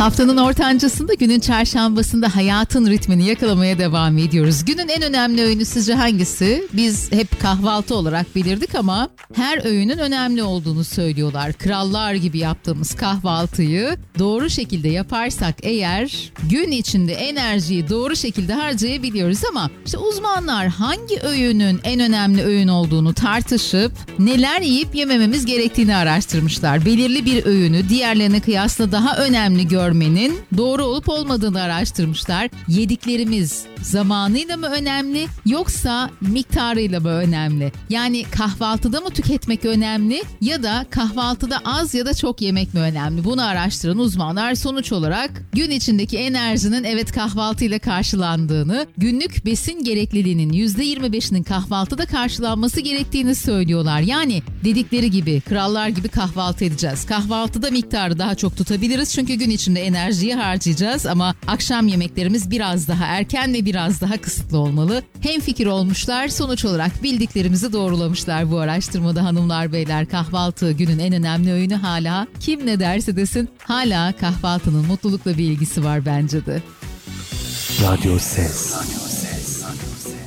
Haftanın ortancasında, günün çarşambasında hayatın ritmini yakalamaya devam ediyoruz. Günün en önemli öğünü sizce hangisi? Biz hep kahvaltı olarak bilirdik ama her öğünün önemli olduğunu söylüyorlar. Krallar gibi yaptığımız kahvaltıyı doğru şekilde yaparsak eğer gün içinde enerjiyi doğru şekilde harcayabiliyoruz ama işte uzmanlar hangi öğünün en önemli öğün olduğunu tartışıp neler yiyip yemememiz gerektiğini araştırmışlar. Belirli bir öğünü diğerlerine kıyasla daha önemli görmenin doğru olup olmadığını araştırmışlar. Yediklerimiz zamanıyla mı önemli yoksa miktarıyla mı önemli? Yani kahvaltıda mı tüketmek önemli ya da kahvaltıda az ya da çok yemek mi önemli? Bunu araştıran uzmanlar sonuç olarak gün içindeki enerjinin evet kahvaltıyla karşılandığını, günlük besin gerekliliğinin %25'inin kahvaltıda karşılanması gerektiğini söylüyorlar. Yani dedikleri gibi krallar gibi kahvaltı edeceğiz. Kahvaltıda miktarı daha çok tutabiliriz çünkü gün içinde enerjiyi harcayacağız ama akşam yemeklerimiz biraz daha erken ve biraz daha kısıtlı olmalı. Hemfikir olmuşlar, sonuç olarak bildiklerimizi doğrulamışlar bu araştırmada hanımlar beyler. Kahvaltı günün en önemli öğünü hala, kim ne derse desin, hala kahvaltının mutlulukla bir ilgisi var bence de. Radyo Ses.